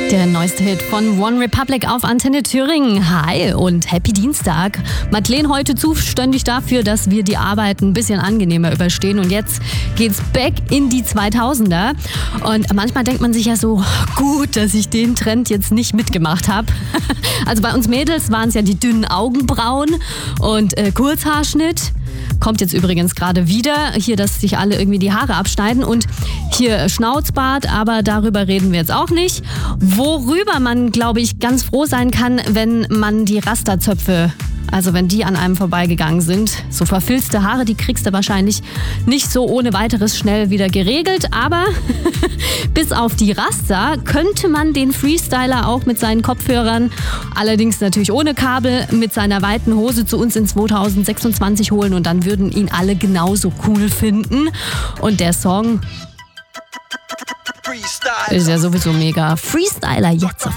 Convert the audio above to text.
Der neueste Hit von One Republic auf Antenne Thüringen. Hi und happy Dienstag. Madeleine heute zuständig dafür, dass wir die Arbeit ein bisschen angenehmer überstehen. Und jetzt geht's back in die 2000er. Und manchmal denkt man sich ja so, gut, dass ich den Trend jetzt nicht mitgemacht habe. Also bei uns Mädels waren es ja die dünnen Augenbrauen und Kurzhaarschnitt. Kommt jetzt übrigens gerade wieder. Hier, dass sich alle irgendwie die Haare abschneiden und hier Schnauzbart, aber darüber reden wir jetzt auch nicht. Worüber man, glaube ich, ganz froh sein kann, wenn man die Rasterzöpfe, also wenn die an einem vorbeigegangen sind. So verfilzte Haare, die kriegst du wahrscheinlich nicht so ohne weiteres schnell wieder geregelt. Aber bis auf die Raster könnte man den Freestyler auch mit seinen Kopfhörern, allerdings natürlich ohne Kabel, mit seiner weiten Hose zu uns in 2026 holen. Und dann würden ihn alle genauso cool finden. Und der Song ist ja sowieso mega. Freestyler jetzt auf